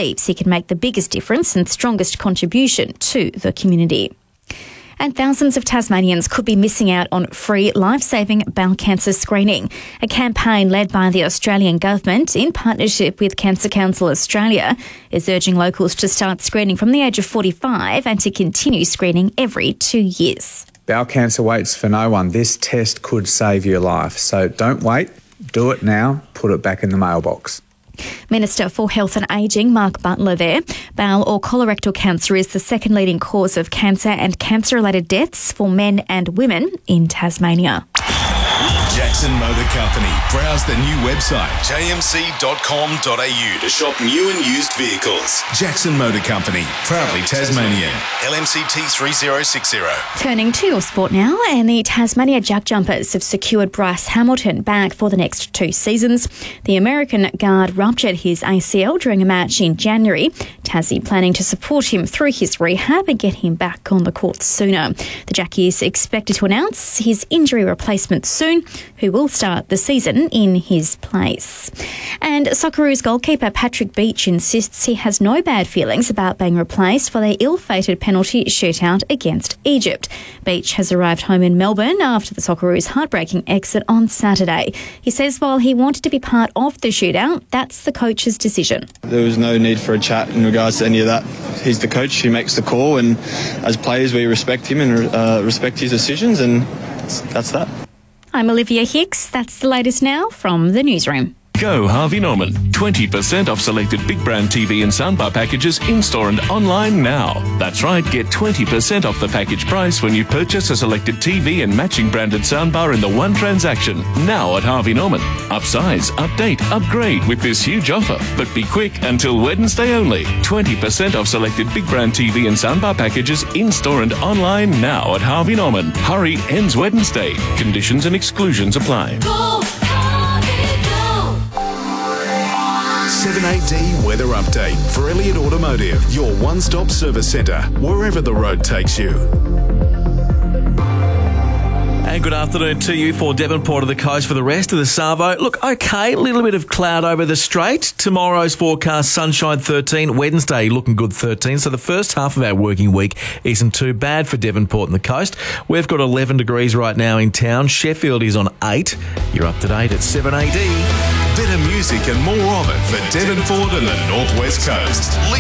believes he can make the biggest difference and strongest contribution to the community. And thousands of Tasmanians could be missing out on free life-saving bowel cancer screening. A campaign led by the Australian government in partnership with Cancer Council Australia is urging locals to start screening from the age of 45 and to continue screening every 2 years. Bowel cancer waits for no one. This test could save your life. So don't wait. Do it now. Put it back in the mailbox. Minister for Health and Ageing, Mark Butler there. Bowel or colorectal cancer is the second leading cause of cancer and cancer-related deaths for men and women in Tasmania. Jackson Motor Company. Browse the new website, jmc.com.au, to shop new and used vehicles. Jackson Motor Company, proudly Tasmanian. LMCT 3060. Turning to your sport now, and the Tasmania Jack Jumpers have secured Bryce Hamilton back for the next 2 seasons. The American guard ruptured his ACL during a match in January. Tassie planning to support him through his rehab and get him back on the court sooner. The Jackie is expected to announce his injury replacement soon, who will start the season in his place. And Socceroos goalkeeper Patrick Beach insists he has no bad feelings about being replaced for their ill-fated penalty shootout against Egypt. Beach has arrived home in Melbourne after the Socceroos' heartbreaking exit on Saturday. He says while he wanted to be part of the shootout, that's the coach's decision. There was no need for a chat in regards to any of that. He's the coach, he makes the call, and as players we respect him and respect his decisions, and that's that. I'm Olivia Hicks. That's the latest now from the newsroom. Go Harvey Norman. 20% off selected big brand TV and soundbar packages in-store and online now. That's right, get 20% off the package price when you purchase a selected TV and matching branded soundbar in the one transaction. Now at Harvey Norman. Upsize, update, upgrade with this huge offer. But be quick, until Wednesday only. 20% off selected big brand TV and soundbar packages in-store and online now at Harvey Norman. Hurry, ends Wednesday. Conditions and exclusions apply. 7AD Weather Update for Elliott Automotive, your one-stop service centre, wherever the road takes you. And good afternoon to you for Devonport of the coast. For the rest of the Savo, look, okay, a little bit of cloud over the strait. Tomorrow's forecast, sunshine 13. Wednesday looking good 13. So the first half of our working week isn't too bad for Devonport and the coast. We've got 11 degrees right now in town. Sheffield is on 8. You're up to date at 7AD. Better music and more of it for Devonport and the North West Coast.